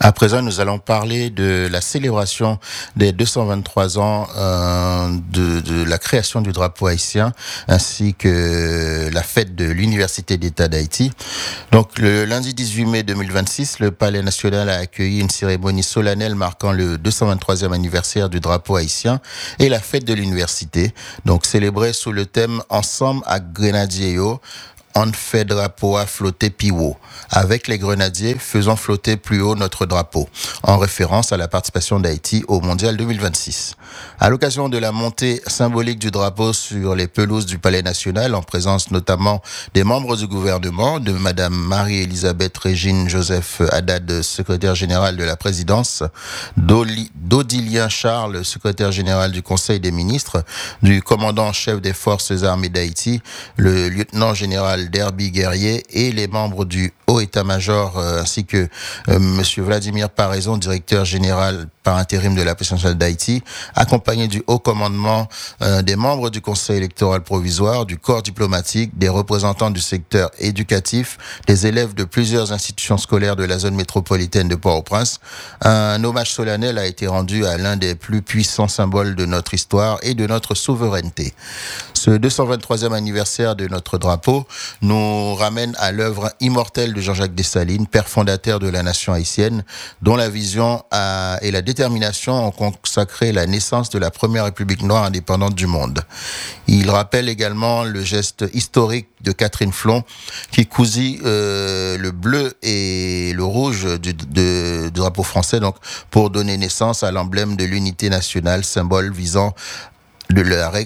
À présent, nous allons parler de la célébration des 223 ans de la création du drapeau haïtien, ainsi que la fête de l'Université d'État d'Haïti. Donc, le lundi 18 mai 2026, le Palais national a accueilli une cérémonie solennelle marquant le 223e anniversaire du drapeau haïtien et la fête de l'université, donc célébrée sous le thème « Ensemble à Grenadier yo ». On fait drapeau à flotter plus haut. Avec les grenadiers, faisons flotter plus haut notre drapeau, en référence à la participation d'Haïti au Mondial 2026. À l'occasion de la montée symbolique du drapeau sur les pelouses du Palais national, en présence notamment des membres du gouvernement, de Madame Marie-Élisabeth Régine Joseph Haddad, secrétaire générale de la présidence, d'Odilien Charles, secrétaire général du Conseil des ministres, du commandant en chef des forces armées d'Haïti, le lieutenant général Derby Guerrier et les membres du haut état-major ainsi que monsieur Vladimir Paraison, directeur général par intérim de la police nationale d'Haïti, accompagné du haut commandement, des membres du conseil électoral provisoire, du corps diplomatique, des représentants du secteur éducatif, des élèves de plusieurs institutions scolaires de la zone métropolitaine de Port-au-Prince. Un hommage solennel a été rendu à l'un des plus puissants symboles de notre histoire et de notre souveraineté. Ce 223e anniversaire de notre drapeau nous ramène à l'œuvre immortelle de Jean-Jacques Dessalines, père fondateur de la nation haïtienne, dont la vision et la détermination ont consacré la naissance de la première république noire indépendante du monde. Il rappelle également le geste historique de Catherine Flon qui cousit le bleu et le rouge du drapeau français, donc pour donner naissance à l'emblème de l'unité nationale, symbole de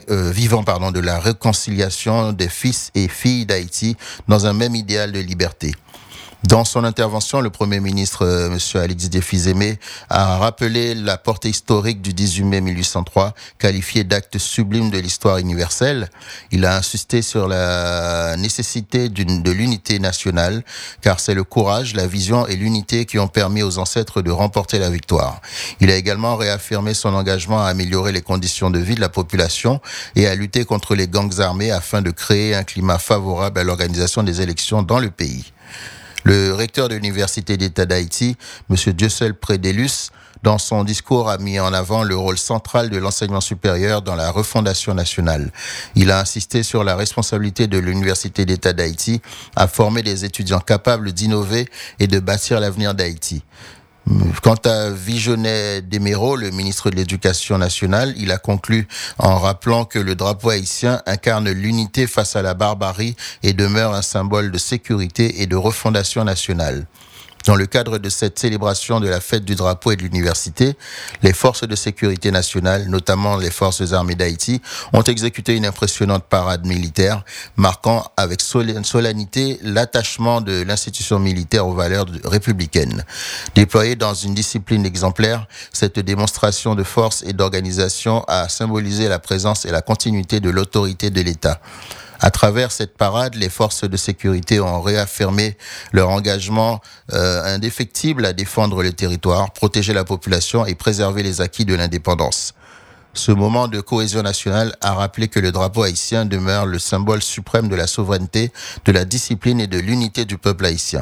la réconciliation des fils et filles d'Haïti dans un même idéal de liberté. Dans son intervention, le Premier ministre, M. Alexis Desfils-Aimé, a rappelé la portée historique du 18 mai 1803, qualifiée d'acte sublime de l'histoire universelle. Il a insisté sur la nécessité de l'unité nationale, car c'est le courage, la vision et l'unité qui ont permis aux ancêtres de remporter la victoire. Il a également réaffirmé son engagement à améliorer les conditions de vie de la population et à lutter contre les gangs armés afin de créer un climat favorable à l'organisation des élections dans le pays. Le recteur de l'Université d'État d'Haïti, M. Dieuseul Prédélus, dans son discours, a mis en avant le rôle central de l'enseignement supérieur dans la refondation nationale. Il a insisté sur la responsabilité de l'Université d'État d'Haïti à former des étudiants capables d'innover et de bâtir l'avenir d'Haïti. Quant à Vigenet Desméraud, le ministre de l'Éducation nationale, il a conclu en rappelant que le drapeau haïtien incarne l'unité face à la barbarie et demeure un symbole de sécurité et de refondation nationale. Dans le cadre de cette célébration de la fête du drapeau et de l'université, les forces de sécurité nationale, notamment les forces armées d'Haïti, ont exécuté une impressionnante parade militaire, marquant avec solennité l'attachement de l'institution militaire aux valeurs républicaines. Déployée dans une discipline exemplaire, cette démonstration de force et d'organisation a symbolisé la présence et la continuité de l'autorité de l'État. À travers cette parade, les forces de sécurité ont réaffirmé leur engagement indéfectible à défendre le territoire, protéger la population et préserver les acquis de l'indépendance. Ce moment de cohésion nationale a rappelé que le drapeau haïtien demeure le symbole suprême de la souveraineté, de la discipline et de l'unité du peuple haïtien.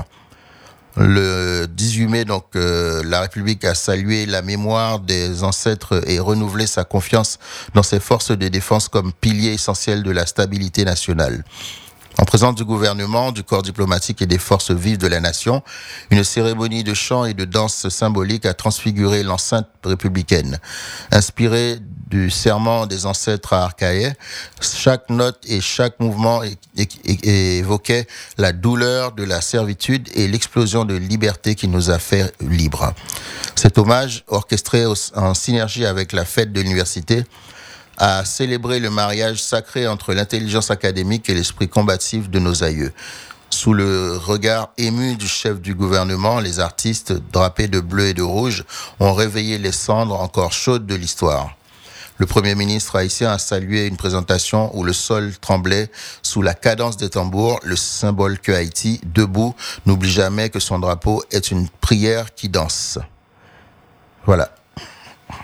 Le 18 mai, la République a salué la mémoire des ancêtres et renouvelé sa confiance dans ses forces de défense comme pilier essentiel de la stabilité nationale. En présence du gouvernement, du corps diplomatique et des forces vives de la nation, une cérémonie de chant et de danse symbolique a transfiguré l'enceinte républicaine. Inspirée du serment des ancêtres à Arcahaie, chaque note et chaque mouvement évoquait la douleur de la servitude et l'explosion de liberté qui nous a fait libres. Cet hommage, orchestré en synergie avec la fête de l'université, a célébré le mariage sacré entre l'intelligence académique et l'esprit combatif de nos aïeux. Sous le regard ému du chef du gouvernement, les artistes, drapés de bleu et de rouge, ont réveillé les cendres encore chaudes de l'histoire. Le Premier ministre haïtien a salué une présentation où le sol tremblait sous la cadence des tambours, le symbole que Haïti, debout, n'oublie jamais que son drapeau est une prière qui danse. Voilà.